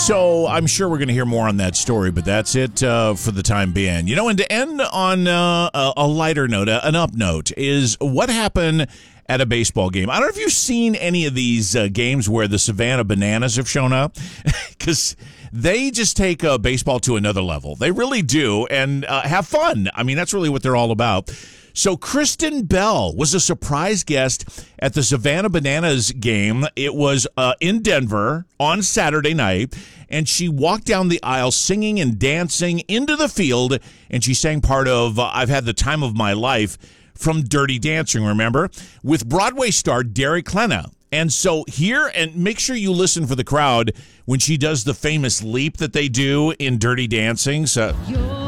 So I'm sure we're going to hear more on that story, but that's it for the time being. You know, and to end on a lighter note, an up note, is what happened at a baseball game. I don't know if you've seen any of these games where the Savannah Bananas have shown up, because they just take baseball to another level. They really do, and have fun. I mean, that's really what they're all about. So Kristen Bell was a surprise guest at the Savannah Bananas game. It was in Denver on Saturday night, and she walked down the aisle singing and dancing into the field, and she sang part of I've Had the Time of My Life from Dirty Dancing, remember? With Broadway star Derek Klena. And so here, and make sure you listen for the crowd when she does the famous leap that they do in Dirty Dancing. So